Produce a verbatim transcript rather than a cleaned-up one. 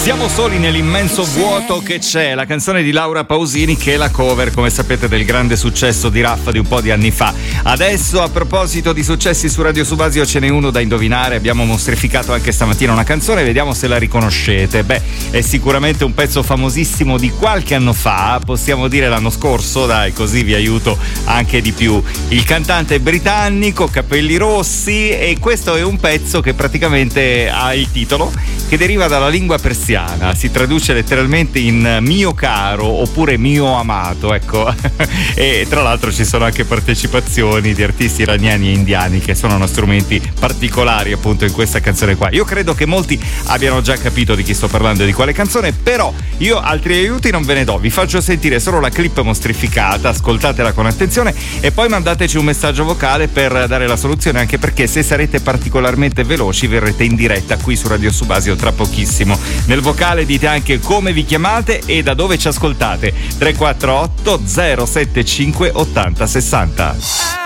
Siamo soli nell'immenso vuoto che c'è, la canzone di Laura Pausini che è la cover, come sapete, del grande successo di Raffa di un po' di anni fa. Adesso, a proposito di successi su Radio Subasio, ce n'è uno da indovinare. Abbiamo mostrificato anche stamattina una canzone, vediamo se la riconoscete. Beh, è sicuramente un pezzo famosissimo di qualche anno fa, possiamo dire l'anno scorso, dai, così vi aiuto anche di più. Il cantante è britannico, capelli rossi, e questo è un pezzo che praticamente ha il titolo che deriva dalla lingua persiana, si traduce letteralmente in mio caro oppure mio amato, ecco. E tra l'altro ci sono anche partecipazioni di artisti iraniani e indiani che suonano strumenti particolari appunto in questa canzone qua. Io credo che molti abbiano già capito di chi sto parlando e di quale canzone, però io altri aiuti non ve ne do, vi faccio sentire solo la clip mostrificata, ascoltatela con attenzione e poi mandateci un messaggio vocale per dare la soluzione, anche perché se sarete particolarmente veloci verrete in diretta qui su Radio Subasio tra pochissimo. Nel vocale dite anche come vi chiamate e da dove ci ascoltate. Tre quattro otto zero sette cinque ottanta sessanta.